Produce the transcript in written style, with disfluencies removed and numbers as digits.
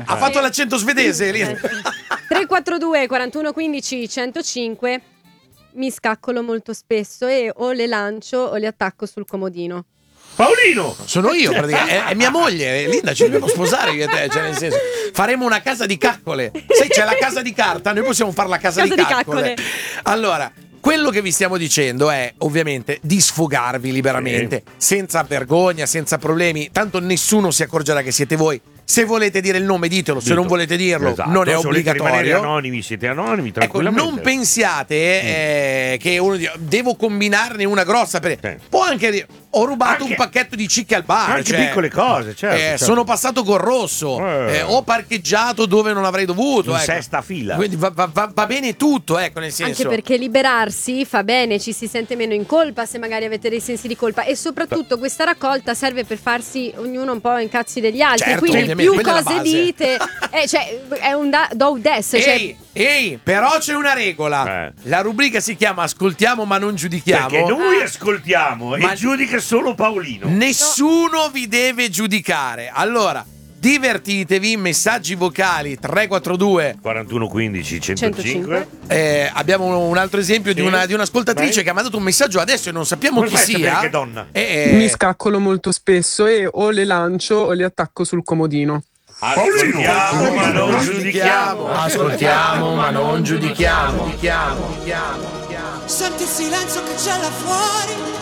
Ha fatto l'accento svedese lì. 342 41 15 105. Mi scaccolo molto spesso e o le lancio o le attacco sul comodino. Paolino! Sono io, praticamente. È mia moglie, Linda, ci dobbiamo sposare io e te, cioè nel senso, faremo una casa di caccole. Sai, c'è la casa di carta, noi possiamo fare la casa di caccole. Allora, quello che vi stiamo dicendo è ovviamente di sfogarvi liberamente, senza vergogna, senza problemi, tanto nessuno si accorgerà che siete voi. Se volete dire il nome ditelo, se non volete dirlo non è se volete rimanere obbligatorio. anonimi, siete anonimi Ecco, tranquillamente. non pensiate che uno devo combinarne una grossa. Può anche dire ho rubato un pacchetto di cicche al bar. Anche piccole cose, certo. Sono passato col rosso, ho parcheggiato dove non avrei dovuto. In ecco. sesta fila. Quindi va bene tutto, ecco, nel senso. Anche perché liberarsi fa bene, ci si sente meno in colpa se magari avete dei sensi di colpa. E soprattutto questa raccolta serve per farsi ognuno un po' incazzi degli altri. Certo, quindi più quella è la cose base. dite, cioè è un do des. Ehi, però c'è una regola. La rubrica si chiama Ascoltiamo ma non giudichiamo. Perché noi ascoltiamo e giudica solo Paolino. Nessuno vi deve giudicare. Allora, divertitevi, messaggi vocali 342 41 15 105. Abbiamo un altro esempio di un'ascoltatrice che ha mandato un messaggio adesso e non sappiamo chi sia. Che donna. Mi scaccolo molto spesso e o le lancio o le attacco sul comodino. Ascoltiamo ma non giudichiamo. Ascoltiamo ma non giudichiamo. Senti il silenzio che c'è là fuori.